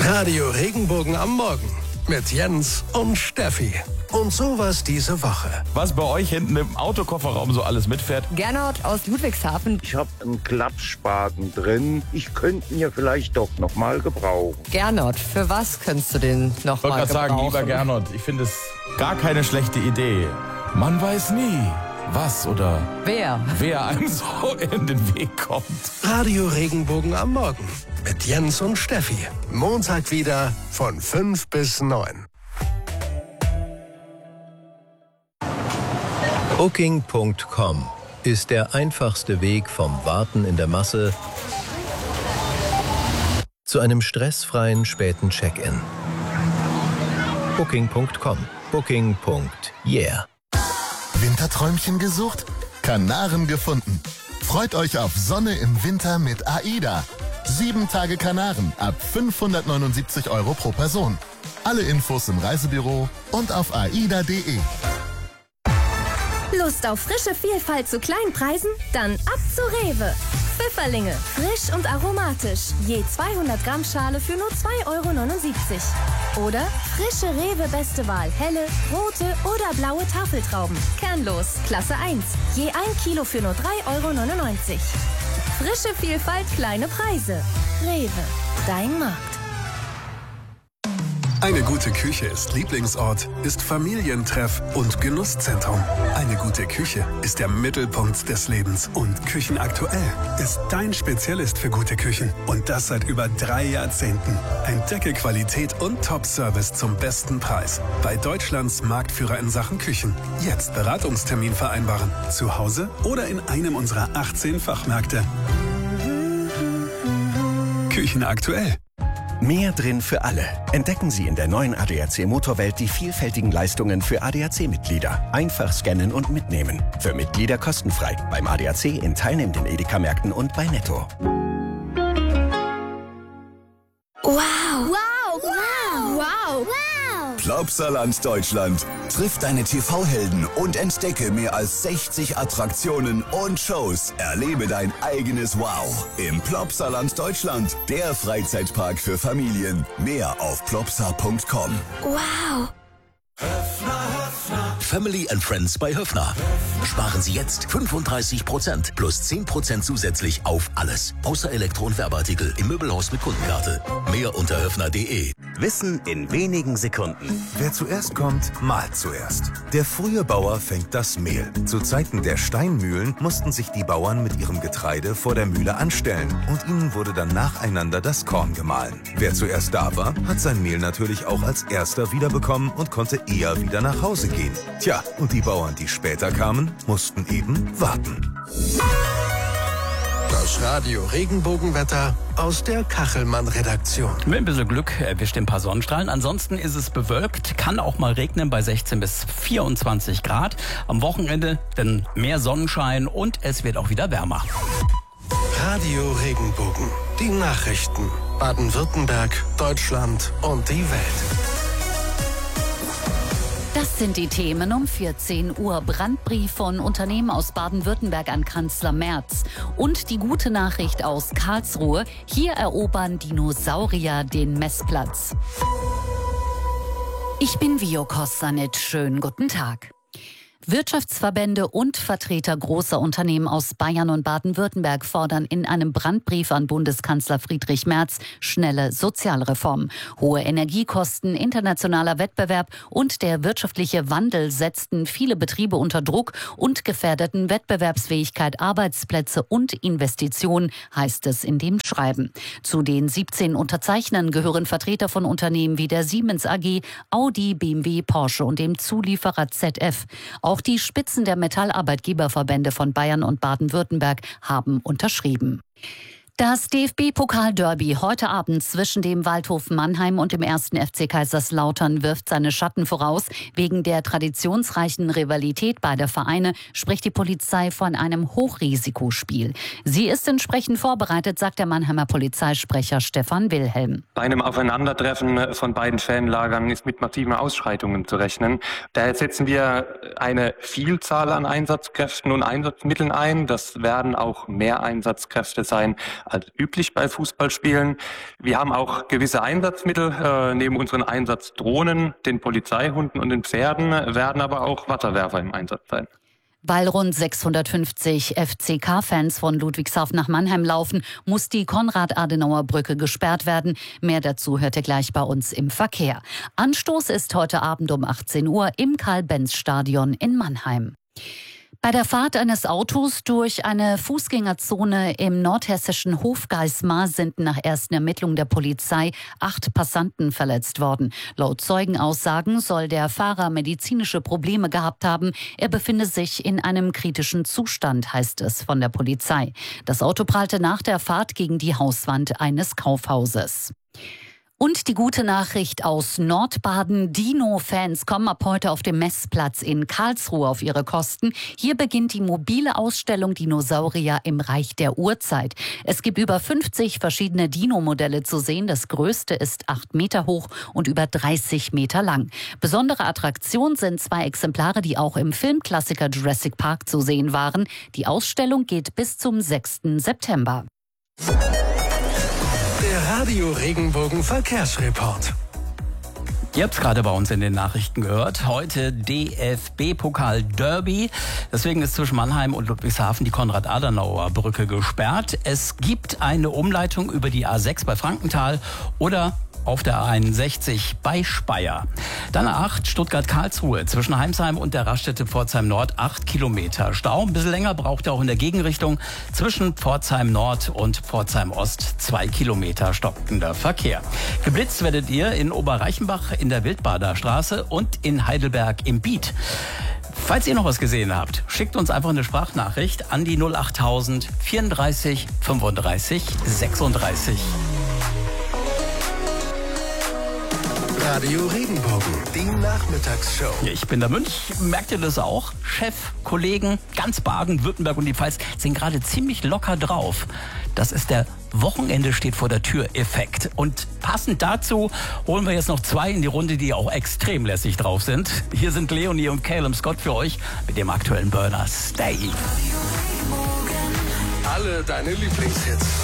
Radio Regenbogen am Morgen mit Jens und Steffi. Und sowas diese Woche. Was bei euch hinten im Autokofferraum so alles mitfährt? Gernot aus Ludwigshafen. Ich habe einen Klappspaten drin. Ich könnte ihn ja vielleicht doch noch mal gebrauchen. Gernot, für was könntest du den noch mal Ich wollte gerade sagen, lieber Gernot, ich finde es gar keine schlechte Idee. Man weiß nie, was oder wer einem so in den Weg kommt. Radio Regenbogen am Morgen mit Jens und Steffi. Montag wieder von 5 bis 9. Booking.com ist der einfachste Weg vom Warten in der Masse zu einem stressfreien späten Check-in. Booking.com. Booking.yeah. Winterträumchen gesucht? Kanaren gefunden. Freut euch auf Sonne im Winter mit AIDA. 7 Tage Kanaren ab 579 € pro Person. Alle Infos im Reisebüro und auf aida.de. Lust auf frische Vielfalt zu Kleinpreisen? Dann ab zu Rewe. Pfifferlinge, frisch und aromatisch. Je 200 Gramm Schale für nur 2,79 €. Oder frische Rewe Beste Wahl, helle, rote oder blaue Tafeltrauben. Kernlos, Klasse 1. Je 1 Kilo für nur 3,99 €. Frische Vielfalt, kleine Preise. Rewe, dein Markt. Eine gute Küche ist Lieblingsort, ist Familientreff und Genusszentrum. Eine gute Küche ist der Mittelpunkt des Lebens. Und Küchenaktuell ist dein Spezialist für gute Küchen. Und das seit über 3 Jahrzehnten. Entdecke Qualität und Top-Service zum besten Preis. Bei Deutschlands Marktführer in Sachen Küchen. Jetzt Beratungstermin vereinbaren. Zu Hause oder in einem unserer 18 Fachmärkte. Küchenaktuell. Mehr drin für alle. Entdecken Sie in der neuen ADAC Motorwelt die vielfältigen Leistungen für ADAC-Mitglieder. Einfach scannen und mitnehmen. Für Mitglieder kostenfrei. Beim ADAC in teilnehmenden Edeka-Märkten und bei Netto. Wow! Wow! Wow! Wow! Plopsaland Deutschland. Triff deine TV-Helden und entdecke mehr als 60 Attraktionen und Shows. Erlebe dein eigenes Wow im Plopsaland Deutschland. Der Freizeitpark für Familien. Mehr auf plopsa.com. Wow! Family and Friends bei Höffner. Sparen Sie jetzt 35% plus 10% zusätzlich auf alles. Außer Elektro- und Werbeartikel im Möbelhaus mit Kundenkarte. Mehr unter höffner.de. Wissen in wenigen Sekunden. Wer zuerst kommt, mahlt zuerst. Der frühe Bauer fängt das Mehl. Zu Zeiten der Steinmühlen mussten sich die Bauern mit ihrem Getreide vor der Mühle anstellen und ihnen wurde dann nacheinander das Korn gemahlen. Wer zuerst da war, hat sein Mehl natürlich auch als erster wiederbekommen und konnte eher wieder nach Hause gehen. Tja, und die Bauern, die später kamen, mussten eben warten. Das Radio Regenbogenwetter aus der Kachelmann-Redaktion. Mit ein bisschen Glück erwischt ein paar Sonnenstrahlen. Ansonsten ist es bewölkt, kann auch mal regnen bei 16 bis 24 Grad. Am Wochenende dann mehr Sonnenschein und es wird auch wieder wärmer. Radio Regenbogen. Die Nachrichten. Baden-Württemberg, Deutschland und die Welt. Das sind die Themen um 14 Uhr. Brandbrief von Unternehmen aus Baden-Württemberg an Kanzler Merz. Und die gute Nachricht aus Karlsruhe. Hier erobern Dinosaurier den Messplatz. Ich bin Vio Kostanit. Schönen guten Tag. Wirtschaftsverbände und Vertreter großer Unternehmen aus Bayern und Baden-Württemberg fordern in einem Brandbrief an Bundeskanzler Friedrich Merz schnelle Sozialreformen. Hohe Energiekosten, internationaler Wettbewerb und der wirtschaftliche Wandel setzten viele Betriebe unter Druck und gefährdeten Wettbewerbsfähigkeit, Arbeitsplätze und Investitionen, heißt es in dem Schreiben. Zu den 17 Unterzeichnern gehören Vertreter von Unternehmen wie der Siemens AG, Audi, BMW, Porsche und dem Zulieferer ZF. Auch die Spitzen der Metallarbeitgeberverbände von Bayern und Baden-Württemberg haben unterschrieben. Das DFB-Pokal-Derby heute Abend zwischen dem Waldhof Mannheim und dem 1. FC Kaiserslautern wirft seine Schatten voraus. Wegen der traditionsreichen Rivalität beider Vereine spricht die Polizei von einem Hochrisikospiel. Sie ist entsprechend vorbereitet, sagt der Mannheimer Polizeisprecher Stefan Wilhelm. Bei einem Aufeinandertreffen von beiden Fanlagern ist mit massiven Ausschreitungen zu rechnen. Daher setzen wir eine Vielzahl an Einsatzkräften und Einsatzmitteln ein. Das werden auch mehr Einsatzkräfte sein als üblich bei Fußballspielen. Wir haben auch gewisse Einsatzmittel. Neben unseren Einsatzdrohnen, den Polizeihunden und den Pferden werden aber auch Wasserwerfer im Einsatz sein. Weil rund 650 FCK-Fans von Ludwigshafen nach Mannheim laufen, muss die Konrad-Adenauer-Brücke gesperrt werden. Mehr dazu hört ihr gleich bei uns im Verkehr. Anstoß ist heute Abend um 18 Uhr im Karl-Benz-Stadion in Mannheim. Bei der Fahrt eines Autos durch eine Fußgängerzone im nordhessischen Hofgeismar sind nach ersten Ermittlungen der Polizei 8 Passanten verletzt worden. Laut Zeugenaussagen soll der Fahrer medizinische Probleme gehabt haben. Er befinde sich in einem kritischen Zustand, heißt es von der Polizei. Das Auto prallte nach der Fahrt gegen die Hauswand eines Kaufhauses. Und die gute Nachricht aus Nordbaden. Dino-Fans kommen ab heute auf dem Messplatz in Karlsruhe auf ihre Kosten. Hier beginnt die mobile Ausstellung Dinosaurier im Reich der Urzeit. Es gibt über 50 verschiedene Dino-Modelle zu sehen. Das größte ist 8 Meter hoch und über 30 Meter lang. Besondere Attraktion sind 2 Exemplare, die auch im Filmklassiker Jurassic Park zu sehen waren. Die Ausstellung geht bis zum 6. September. Der Radio Regenbogen Verkehrsreport. Ihr habt es gerade bei uns in den Nachrichten gehört. Heute DFB-Pokal-Derby. Deswegen ist zwischen Mannheim und Ludwigshafen die Konrad-Adenauer-Brücke gesperrt. Es gibt eine Umleitung über die A6 bei Frankenthal oder auf der A61 bei Speyer. Dann A8 Stuttgart-Karlsruhe zwischen Heimsheim und der Raststätte Pforzheim Nord 8 Kilometer Stau. Ein bisschen länger braucht ihr auch in der Gegenrichtung zwischen Pforzheim Nord und Pforzheim Ost 2 Kilometer stockender Verkehr. Geblitzt werdet ihr in Oberreichenbach in der Wildbader Straße und in Heidelberg im Biet. Falls ihr noch was gesehen habt, schickt uns einfach eine Sprachnachricht an die 08000 34 35 36. Radio Regenbogen, die Nachmittagsshow. Ich bin der Münch, merkt ihr das auch? Chef, Kollegen, ganz Baden, Württemberg und die Pfalz sind gerade ziemlich locker drauf. Das ist der Wochenende steht vor der Tür Effekt. Und passend dazu holen wir jetzt noch 2 in die Runde, die auch extrem lässig drauf sind. Hier sind Leonie und Calum Scott für euch mit dem aktuellen Burner Stay. Alle deine Lieblingshits.